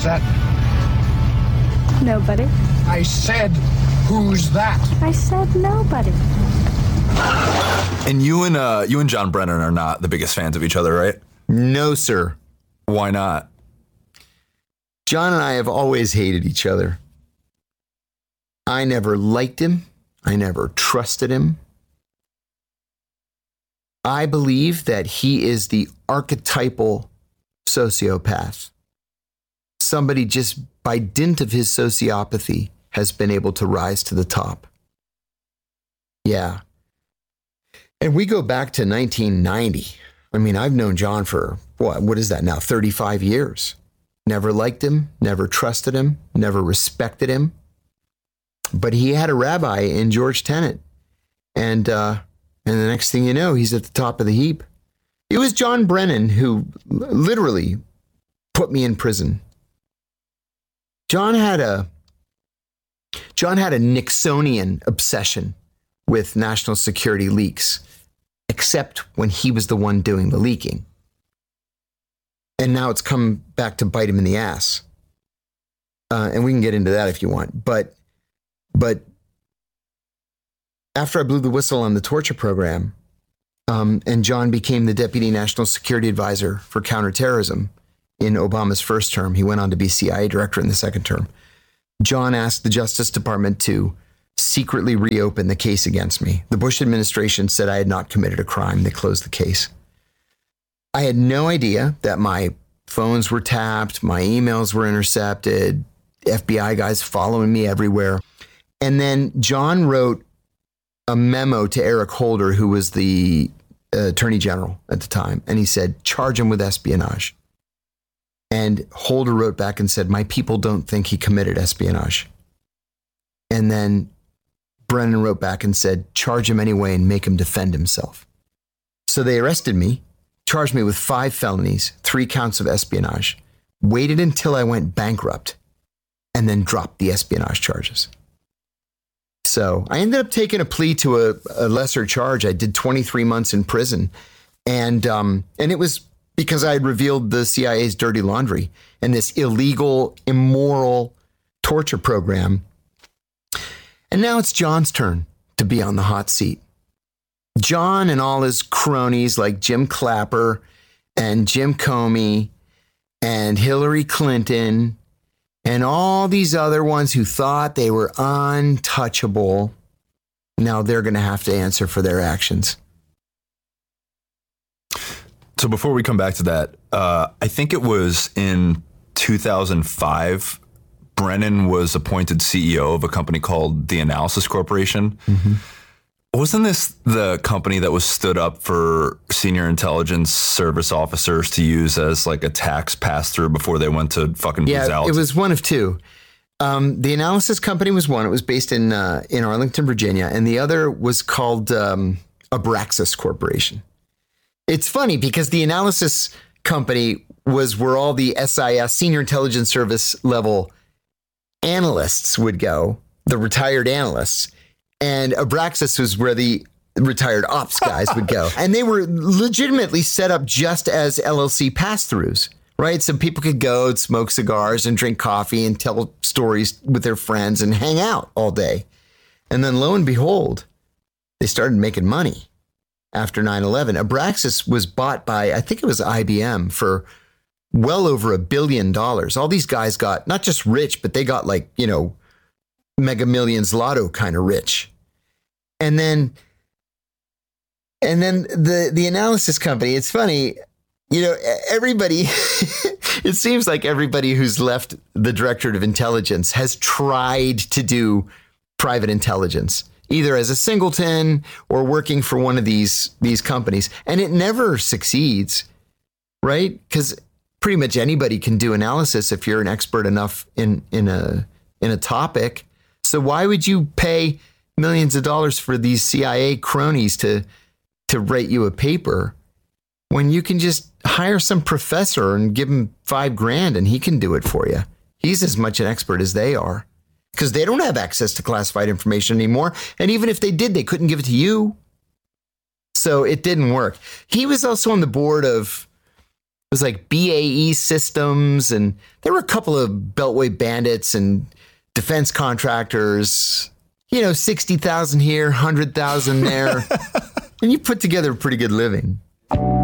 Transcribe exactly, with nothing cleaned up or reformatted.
that? Nobody. I said, who's that? I said nobody. And you and uh, you and John Brennan are not the biggest fans of each other, right? No, sir. Why not? John and I have always hated each other. I never liked him. I never trusted him. I believe that he is the archetypal sociopath. Somebody just by dint of his sociopathy has been able to rise to the top. Yeah. And we go back to nineteen ninety. I mean, I've known John for, what, what is that now, thirty-five years. Never liked him, never trusted him, never respected him. But he had a rabbi in George Tenet. And, uh, and the next thing you know, he's at the top of the heap. It was John Brennan who literally put me in prison. John had a, John had a Nixonian obsession with national security leaks, except when he was the one doing the leaking. And now it's come back to bite him in the ass. Uh, and we can get into that if you want. But, but after I blew the whistle on the torture program, um, and John became the Deputy National Security Advisor for Counterterrorism in Obama's first term, he went on to be C I A Director in the second term. John asked the Justice Department to secretly reopen the case against me. The Bush administration said I had not committed a crime. They closed the case. I had no idea that my phones were tapped, my emails were intercepted, F B I guys following me everywhere. And then John wrote a memo to Eric Holder, who was the uh, Attorney General at the time, and he said, charge him with espionage. And Holder wrote back and said, my people don't think he committed espionage. And then Brennan wrote back and said, charge him anyway and make him defend himself. So they arrested me, charged me with five felonies, three counts of espionage, waited until I went bankrupt, and then dropped the espionage charges. So I ended up taking a plea to a, a lesser charge. I did twenty-three months in prison. And, um, and it was because I had revealed the C I A's dirty laundry and this illegal, immoral torture program. And now it's John's turn to be on the hot seat. John and all his cronies like Jim Clapper and Jim Comey and Hillary Clinton and all these other ones who thought they were untouchable, now they're going to have to answer for their actions. So before we come back to that, uh, I think it was in two thousand five, Brennan was appointed C E O of a company called the Analysis Corporation. Mm-hmm. Wasn't this the company that was stood up for senior intelligence service officers to use as like a tax pass-through before they went to fucking yeah, Booz it was one of two. Um, the Analysis Company was one. It was based in uh, in Arlington, Virginia. And the other was called um, Abraxas Corporation. It's funny because the Analysis Company was where all the S I S, Senior Intelligence Service level analysts would go, the retired analysts. And Abraxas was where the retired ops guys would go. And they were legitimately set up just as L L C pass-throughs, right? So people could go and smoke cigars and drink coffee and tell stories with their friends and hang out all day. And then lo and behold, they started making money after nine eleven. Abraxas was bought by, I think it was I B M, for well over a billion dollars. All these guys got not just rich, but they got like, you know, Mega Millions Lotto kind of rich. And then, and then the, the Analysis Company, it's funny, you know, everybody, it seems like everybody who's left the Directorate of Intelligence has tried to do private intelligence, either as a singleton or working for one of these, these companies. And it never succeeds, right? Because pretty much anybody can do analysis if you're an expert enough in, in a, in a topic. So why would you pay millions of dollars for these C I A cronies to to write you a paper when you can just hire some professor and give him five grand and he can do it for you? He's as much an expert as they are because they don't have access to classified information anymore. And even if they did, they couldn't give it to you. So it didn't work. He was also on the board of was like B A E Systems, and there were a couple of Beltway bandits and defense contractors, you know, sixty thousand here, one hundred thousand there. And you put together a pretty good living.